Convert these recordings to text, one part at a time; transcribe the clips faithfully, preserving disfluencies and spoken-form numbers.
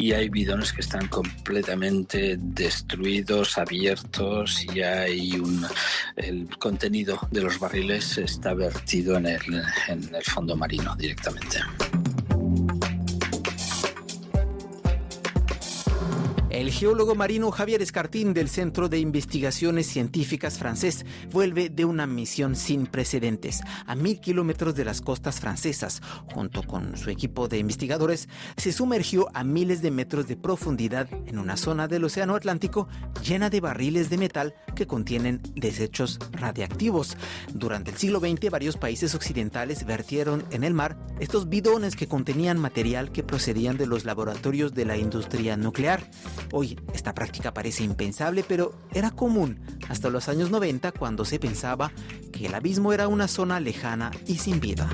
y hay bidones que están completamente destruidos, abiertos, y hay un el contenido de los barriles está vertido en el, en el fondo marino directamente. El geólogo marino Javier Escartín del Centro de Investigaciones Científicas francés vuelve de una misión sin precedentes. A mil kilómetros de las costas francesas, junto con su equipo de investigadores, se sumergió a miles de metros de profundidad en una zona del Océano Atlántico llena de barriles de metal que contienen desechos radiactivos. Durante el siglo veinte, varios países occidentales vertieron en el mar estos bidones que contenían material que procedían de los laboratorios de la industria nuclear. Hoy esta práctica parece impensable, pero era común hasta los años noventa, cuando se pensaba que el abismo era una zona lejana y sin vida.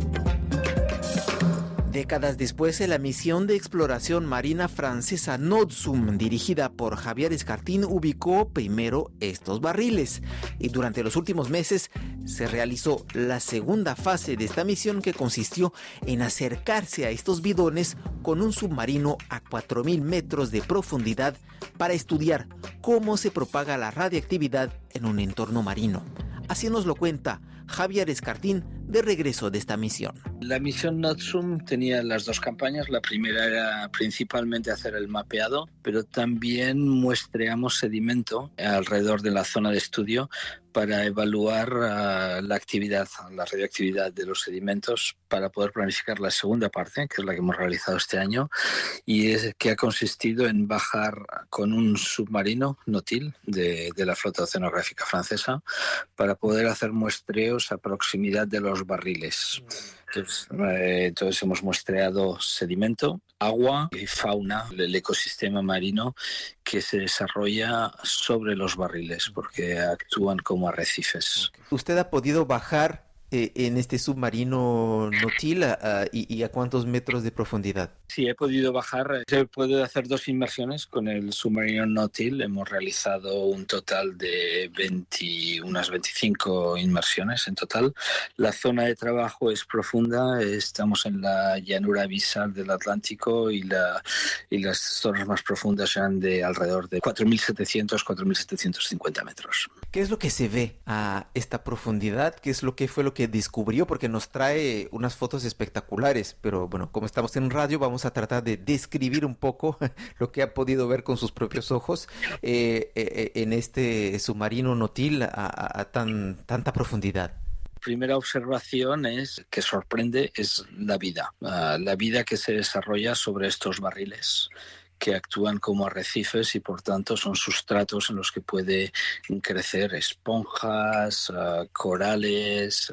Décadas después, la misión de exploración marina francesa NORDSUM, dirigida por Javier Escartín, ubicó primero estos barriles. Y durante los últimos meses se realizó la segunda fase de esta misión, que consistió en acercarse a estos bidones con un submarino a cuatro mil metros de profundidad para estudiar cómo se propaga la radiactividad en un entorno marino. Así nos lo cuenta Javier Escartín de regreso de esta misión. La misión NORDSUM tenía las dos campañas. La primera era principalmente hacer el mapeado, pero también muestreamos sedimento alrededor de la zona de estudio para evaluar uh, la actividad, la radioactividad de los sedimentos, para poder planificar la segunda parte, que es la que hemos realizado este año, y es que ha consistido en bajar con un submarino Nautil de, de la flota oceanográfica francesa para poder hacer muestreos a proximidad de los barriles. Entonces, eh, entonces hemos muestreado sedimento, agua y fauna, el ecosistema marino que se desarrolla sobre los barriles, porque actúan como arrecifes. ¿Usted ha podido bajar eh, en este submarino Nautil uh, y, y a cuántos metros de profundidad? Sí, he podido bajar. Se puede hacer dos inmersiones con el submarino Nautil. Hemos realizado un total de veinte, unas veinticinco inmersiones en total. La zona de trabajo es profunda. Estamos en la llanura abisal del Atlántico y, la, y las zonas más profundas serán de alrededor de cuatro mil setecientos, cuatro mil setecientos cincuenta metros. ¿Qué es lo que se ve a esta profundidad? ¿Qué es lo que fue lo que descubrió? Porque nos trae unas fotos espectaculares, pero bueno, como estamos en radio, vamos a tratar de describir un poco lo que ha podido ver con sus propios ojos eh, eh, en este submarino Nautil a, a, a tan, tanta profundidad. Primera observación es que sorprende es la vida, uh, la vida que se desarrolla sobre estos barriles, que actúan como arrecifes y por tanto son sustratos en los que puede crecer esponjas, uh, corales,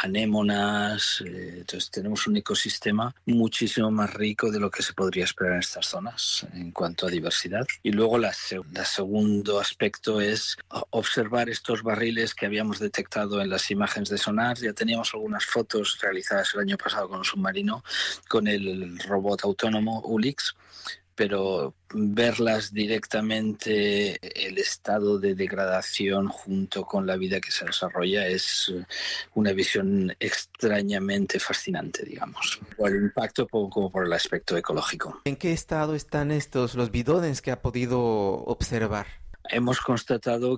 anémonas. Eh, entonces tenemos un ecosistema muchísimo más rico de lo que se podría esperar en estas zonas en cuanto a diversidad. Y luego la, la segundo aspecto es observar estos barriles que habíamos detectado en las imágenes de sonar. Ya teníamos algunas fotos realizadas el año pasado con un submarino, con el robot autónomo ULIX, pero verlas directamente, el estado de degradación junto con la vida que se desarrolla, es una visión extrañamente fascinante, digamos, por el impacto como por el aspecto ecológico. ¿En qué estado están estos, los bidones que ha podido observar? Hemos constatado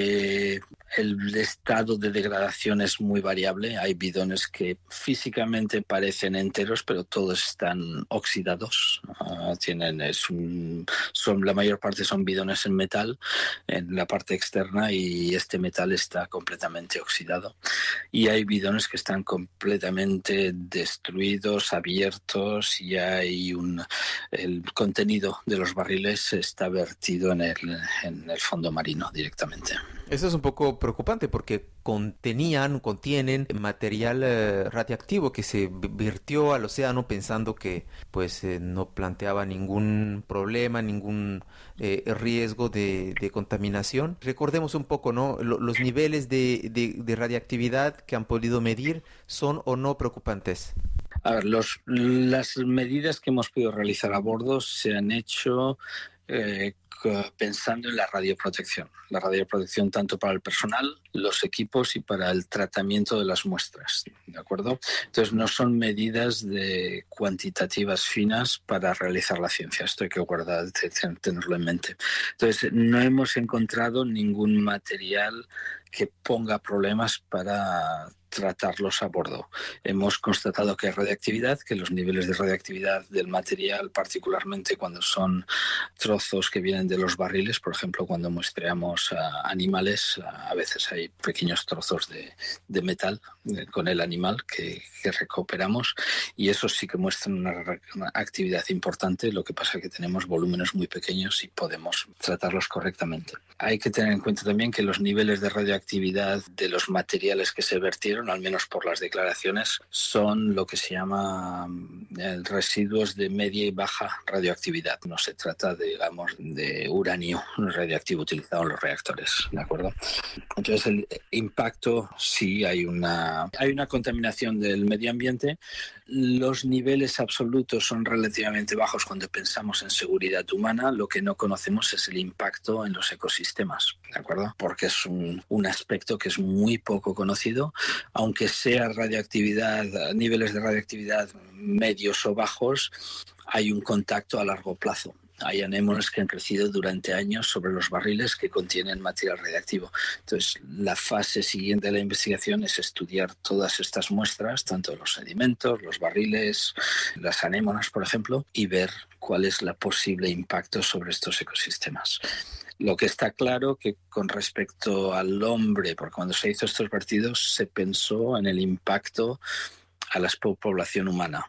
que el estado de degradación es muy variable. Hay bidones que físicamente parecen enteros, pero todos están oxidados. Uh, tienen, es un, son, la mayor parte son bidones en metal en la parte externa, y este metal está completamente oxidado. Y hay bidones que están completamente destruidos, abiertos, y hay un, el contenido de los barriles está vertido en el, en el fondo marino directamente. Eso es un poco preocupante porque contenían, contienen material eh, radiactivo que se vertió al océano pensando que pues eh, no planteaba ningún problema, ningún eh, riesgo de, de contaminación. Recordemos un poco, ¿no? L- los niveles de, de, de radiactividad que han podido medir, ¿son o no preocupantes? A ver, los, las medidas que hemos podido realizar a bordo se han hecho Eh, pensando en la radioprotección. La radioprotección tanto para el personal, los equipos y para el tratamiento de las muestras, ¿de acuerdo? Entonces no son medidas de cuantitativas finas para realizar la ciencia. Esto hay que guardar, tenerlo en mente. Entonces no hemos encontrado ningún material que ponga problemas para tratarlos a bordo. Hemos constatado que hay radiactividad, que los niveles de radiactividad del material, particularmente cuando son trozos que vienen de los barriles, por ejemplo, cuando muestreamos a animales, a veces hay pequeños trozos de, de metal con el animal que, que recuperamos, y esos sí que muestran una, una actividad importante. Lo que pasa es que tenemos volúmenes muy pequeños y podemos tratarlos correctamente. Hay que tener en cuenta también que los niveles de radioactividad de los materiales que se vertieron, al menos por las declaraciones, son lo que se llama eh, residuos de media y baja radioactividad. No se trata, de, digamos, de uranio radioactivo utilizado en los reactores, ¿de acuerdo? Entonces, el impacto, sí, hay una, hay una contaminación del medio ambiente. Los niveles absolutos son relativamente bajos cuando pensamos en seguridad humana. Lo que no conocemos es el impacto en los ecosistemas, ¿de acuerdo? Porque es un, un aspecto que es muy poco conocido. Aunque sea radioactividad, niveles de radioactividad medios o bajos, hay un contacto a largo plazo. Hay anémonas que han crecido durante años sobre los barriles que contienen material radiactivo. Entonces, la fase siguiente de la investigación es estudiar todas estas muestras, tanto los sedimentos, los barriles, las anémonas, por ejemplo, y ver cuál es el posible impacto sobre estos ecosistemas. Lo que está claro que con respecto al hombre, porque cuando se hizo estos vertidos se pensó en el impacto a la población humana.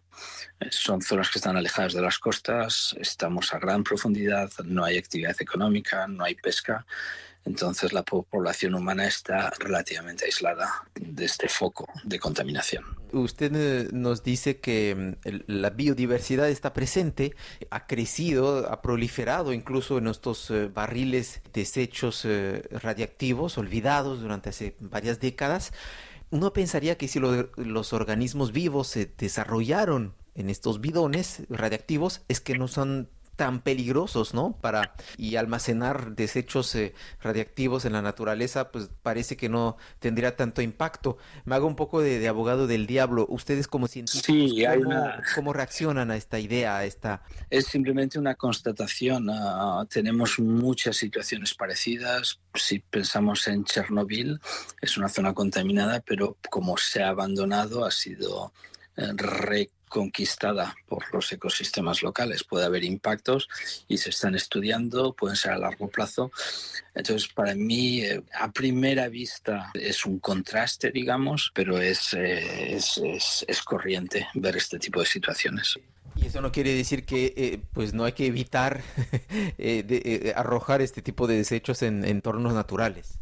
Son zonas que están alejadas de las costas, estamos a gran profundidad, no hay actividad económica, no hay pesca. Entonces la población humana está relativamente aislada de este foco de contaminación. Usted nos dice que la biodiversidad está presente, ha crecido, ha proliferado incluso en estos barriles desechos radiactivos olvidados durante hace varias décadas. Uno pensaría que si lo, los organismos vivos se desarrollaron en estos bidones radiactivos es que no son tan peligrosos, ¿no? Para y almacenar desechos eh, radiactivos en la naturaleza, pues parece que no tendría tanto impacto. Me hago un poco de, de abogado del diablo. Ustedes como científicos, sí, hay ¿cómo, una... ¿cómo reaccionan a esta idea? A esta... Es simplemente una constatación. Uh, tenemos muchas situaciones parecidas. Si pensamos en Chernobyl, es una zona contaminada, pero como se ha abandonado, ha sido eh, re conquistada por los ecosistemas locales. Puede haber impactos y se están estudiando, pueden ser a largo plazo. Entonces, para mí, eh, a primera vista es un contraste, digamos, pero es, eh, es, es, es corriente ver este tipo de situaciones. Y eso no quiere decir que eh, pues no hay que evitar eh, de, eh, arrojar este tipo de desechos en entornos naturales.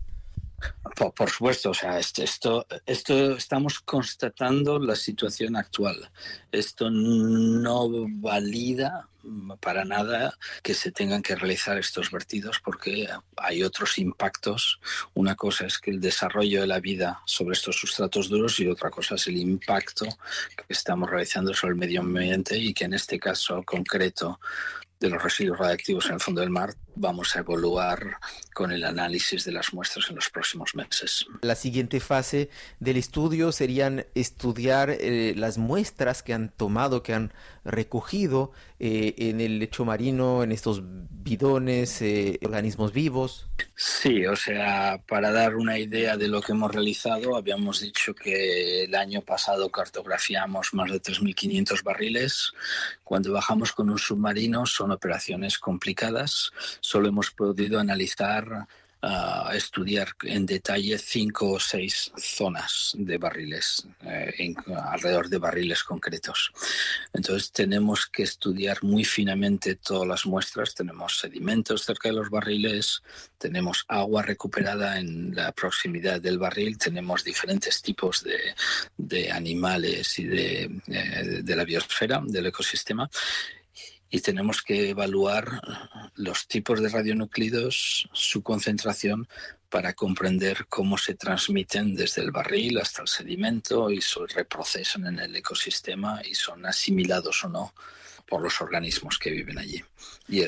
Por, por supuesto, o sea, esto, esto estamos constatando la situación actual. Esto no valida para nada que se tengan que realizar estos vertidos porque hay otros impactos. Una cosa es que el desarrollo de la vida sobre estos sustratos duros y otra cosa es el impacto que estamos realizando sobre el medio ambiente y que en este caso concreto de los residuos radiactivos en el fondo del mar vamos a evaluar con el análisis de las muestras en los próximos meses. La siguiente fase del estudio serían estudiar eh, las muestras que han tomado, que han recogido eh, en el lecho marino, en estos bidones, eh, organismos vivos. Sí, o sea, para dar una idea de lo que hemos realizado, habíamos dicho que el año pasado cartografiamos más de tres mil quinientos barriles. Cuando bajamos con un submarino son operaciones complicadas. Solo hemos podido analizar, uh, estudiar en detalle cinco o seis zonas de barriles, eh, en, alrededor de barriles concretos. Entonces tenemos que estudiar muy finamente todas las muestras. Tenemos sedimentos cerca de los barriles, tenemos agua recuperada en la proximidad del barril, tenemos diferentes tipos de, de animales y de, de, de la biosfera, del ecosistema. Y tenemos que evaluar los tipos de radionúclidos, su concentración, para comprender cómo se transmiten desde el barril hasta el sedimento y se reprocesan en el ecosistema y son asimilados o no por los organismos que viven allí. Y eso es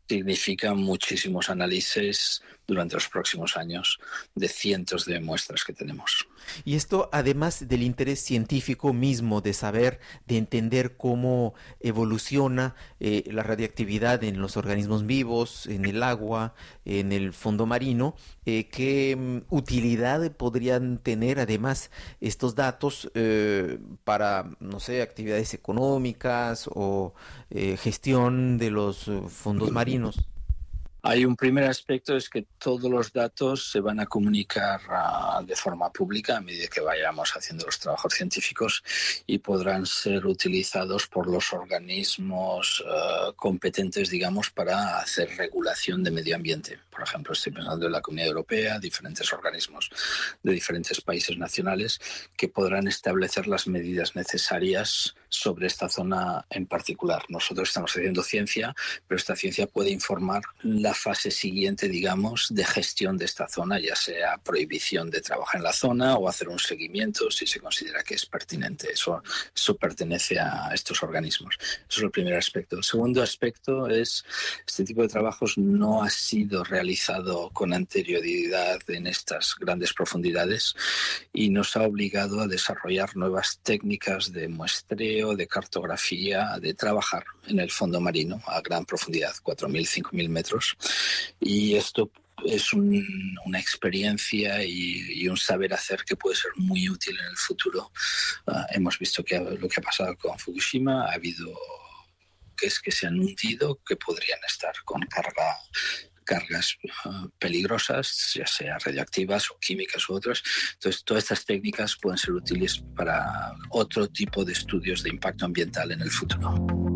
Significa muchísimos análisis durante los próximos años de cientos de muestras que tenemos. Y esto, además del interés científico mismo de saber, de entender cómo evoluciona eh, la radiactividad en los organismos vivos, en el agua, en el fondo marino, eh, ¿qué um, utilidad podrían tener además estos datos eh, para, no sé, actividades económicas o eh, gestión de los uh, fondos marinos? Hay un primer aspecto, es que todos los datos se van a comunicar uh, de forma pública a medida que vayamos haciendo los trabajos científicos y podrán ser utilizados por los organismos uh, competentes, digamos, para hacer regulación de medio ambiente. Por ejemplo, estoy pensando en la Comunidad Europea, diferentes organismos de diferentes países nacionales que podrán establecer las medidas necesarias sobre esta zona en particular. Nosotros estamos haciendo ciencia, pero esta ciencia puede informar la fase siguiente, digamos, de gestión de esta zona, ya sea prohibición de trabajar en la zona o hacer un seguimiento si se considera que es pertinente. Eso, eso pertenece a estos organismos. Eso es el primer aspecto. El segundo aspecto es este tipo de trabajos no ha sido realizado con anterioridad en estas grandes profundidades y nos ha obligado a desarrollar nuevas técnicas de muestreo, de cartografía, de trabajar en el fondo marino a gran profundidad, cuatro mil, cinco mil metros. Y esto es un, una experiencia y, y un saber hacer que puede ser muy útil en el futuro. Uh, hemos visto que lo que ha pasado con Fukushima, ha habido que es que se han hundido, que podrían estar con carga cargas uh, peligrosas, ya sea radioactivas o químicas u otras. Entonces, todas estas técnicas pueden ser útiles para otro tipo de estudios de impacto ambiental en el futuro.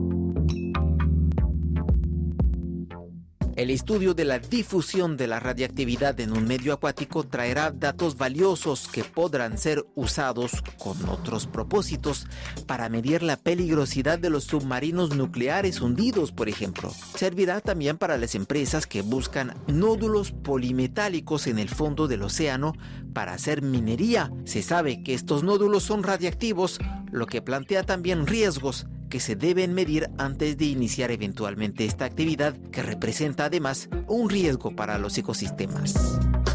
El estudio de la difusión de la radiactividad en un medio acuático traerá datos valiosos que podrán ser usados con otros propósitos para medir la peligrosidad de los submarinos nucleares hundidos, por ejemplo. Servirá también para las empresas que buscan nódulos polimetálicos en el fondo del océano para hacer minería. Se sabe que estos nódulos son radiactivos, lo que plantea también riesgos que se deben medir antes de iniciar eventualmente esta actividad, que representa además un riesgo para los ecosistemas.